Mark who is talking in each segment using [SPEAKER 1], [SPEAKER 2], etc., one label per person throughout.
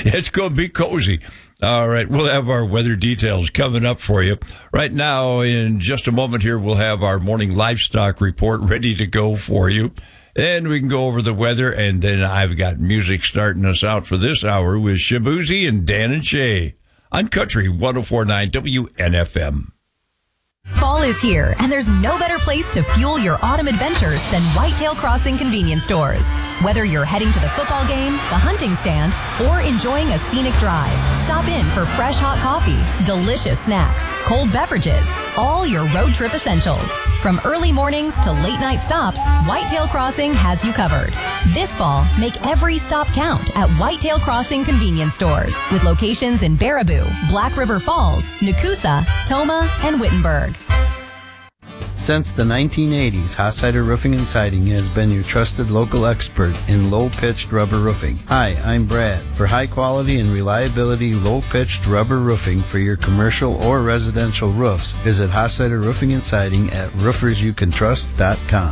[SPEAKER 1] It's going to be cozy. All right, we'll have our weather details coming up for you. Right now, in just a moment here, we'll have our morning livestock report ready to go for you. And we can go over the weather, and then I've got music starting us out for this hour with Shabuzi and Dan and Shay on Country 104.9 WNFM.
[SPEAKER 2] Fall is here, and there's no better place to fuel your autumn adventures than Whitetail Crossing convenience stores. Whether you're heading to the football game, the hunting stand, or enjoying a scenic drive, stop in for fresh hot coffee, delicious snacks, cold beverages, all your road trip essentials. From early mornings to late night stops, Whitetail Crossing has you covered. This fall, make every stop count at Whitetail Crossing convenience stores with locations in Baraboo, Black River Falls, Nakusa, Toma, and Wittenberg.
[SPEAKER 3] Since the 1980s, Hossider Roofing and Siding has been your trusted local expert in low-pitched rubber roofing. Hi, I'm Brad. For high quality and reliability low-pitched rubber roofing for your commercial or residential roofs, visit Hossider Roofing and Siding at roofersyoucantrust.com.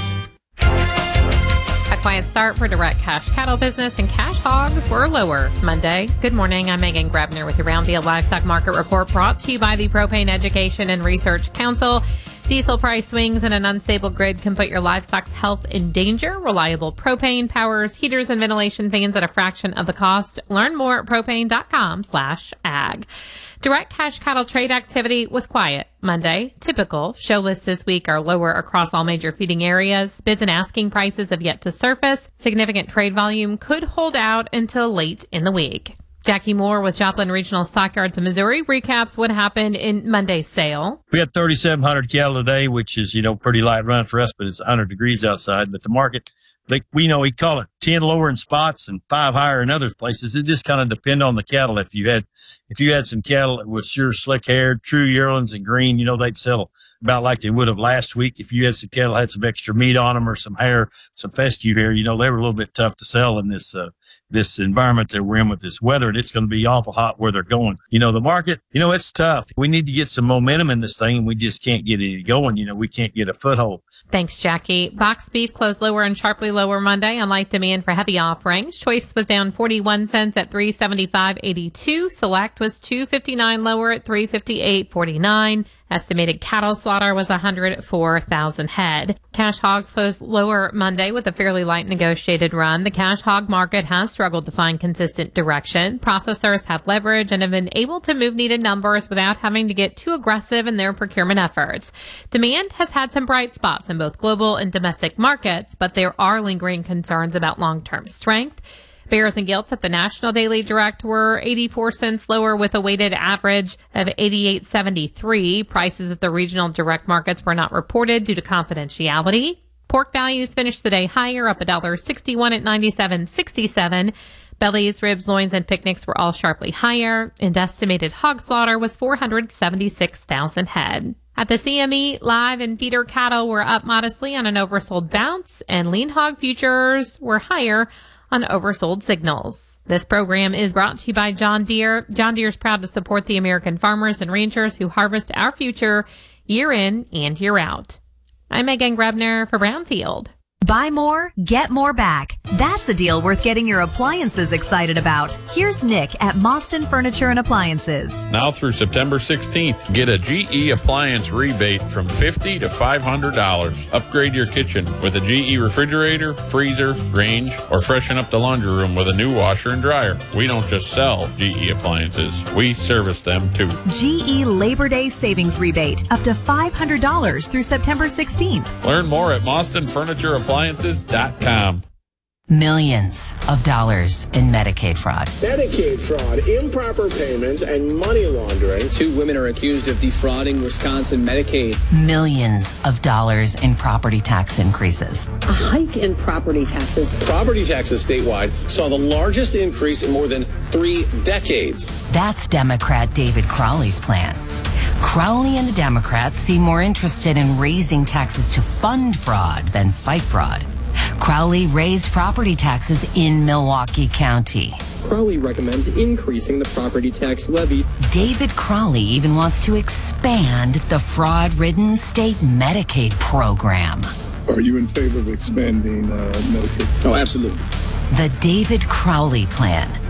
[SPEAKER 4] A quiet start for direct cash cattle business, and cash hogs were lower Monday. Good morning. I'm Megan Grebner with your Roundfield Livestock Market Report, brought to you by the Propane Education and Research Council. Diesel price swings and an unstable grid can put your livestock's health in danger. Reliable propane powers heaters and ventilation fans at a fraction of the cost. Learn more at propane.com/ag. Direct cash cattle trade activity was quiet Monday. Typical show lists this week are lower across all major feeding areas. Bids and asking prices have yet to surface. Significant trade volume could hold out until late in the week. Jackie Moore with Joplin Regional Stockyards in Missouri recaps what happened in Monday's sale.
[SPEAKER 5] We had 3,700 cattle today, which is, pretty light run for us, but it's 100 degrees outside. But the market, we call it 10 lower in spots and 5 higher in other places. It just kind of depend on the cattle. If you had some cattle that was sure slick haired, true yearlings and green, they'd sell about like they would have last week. If you had some cattle that had some extra meat on them or some hair, some fescue hair, they were a little bit tough to sell in this environment that we're in with this weather, and it's going to be awful hot where they're going. The market, it's tough. We need to get some momentum in this thing, and we just can't get it going. We can't get a foothold.
[SPEAKER 4] Thanks, Jackie. Box beef closed lower and sharply lower Monday on light demand for heavy offerings. Choice was down 41 cents at $375.82. Select was $2.59 lower at $358.49. Estimated cattle slaughter was 104,000 head. Cash hogs closed lower Monday with a fairly light negotiated run. The cash hog market has struggled to find consistent direction. Processors have leverage and have been able to move needed numbers without having to get too aggressive in their procurement efforts. Demand has had some bright spots in both global and domestic markets, but there are lingering concerns about long-term strength. Bears and gilts at the National Daily Direct were 84 cents lower with a weighted average of 88.73. Prices at the regional direct markets were not reported due to confidentiality. Pork values finished the day higher, up $1.61 at 97.67. Bellies, ribs, loins, and picnics were all sharply higher, and estimated hog slaughter was 476,000 head. At the CME, live and feeder cattle were up modestly on an oversold bounce, and lean hog futures were higher on oversold signals. This program is brought to you by John Deere. John Deere is proud to support the American farmers and ranchers who harvest our future year in and year out. I'm Megan Grebner for Brownfield.
[SPEAKER 2] Buy more, get more back. That's a deal worth getting your appliances excited about. Here's Nick at Mostyn Furniture and Appliances.
[SPEAKER 6] Now through September 16th, get a GE appliance rebate from $50 to $500. Upgrade your kitchen with a GE refrigerator, freezer, range, or freshen up the laundry room with a new washer and dryer. We don't just sell GE appliances, we service them too.
[SPEAKER 2] GE Labor Day Savings Rebate, up to $500 through September 16th.
[SPEAKER 6] Learn more at MostynFurnitureAppliances.com.
[SPEAKER 7] Millions of dollars in Medicaid fraud.
[SPEAKER 8] Medicaid fraud, improper payments, and money laundering. 2 women are accused of defrauding Wisconsin Medicaid.
[SPEAKER 7] Millions of dollars in property tax increases.
[SPEAKER 9] A hike in property taxes.
[SPEAKER 8] Property taxes statewide saw the largest increase in more than 3 decades.
[SPEAKER 7] That's Democrat David Crowley's plan. Crowley and the Democrats seem more interested in raising taxes to fund fraud than fight fraud. Crowley raised property taxes in Milwaukee County.
[SPEAKER 8] Crowley recommends increasing the property tax levy.
[SPEAKER 7] David Crowley even wants to expand the fraud-ridden state Medicaid program.
[SPEAKER 10] Are you in favor of expanding Medicaid?
[SPEAKER 8] Oh, absolutely.
[SPEAKER 7] The David Crowley plan.